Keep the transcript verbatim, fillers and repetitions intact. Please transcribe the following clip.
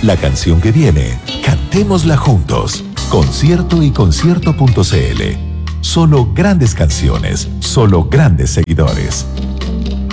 La canción que viene, cantémosla juntos. Concierto y concierto punto c l. Solo grandes canciones, solo grandes seguidores.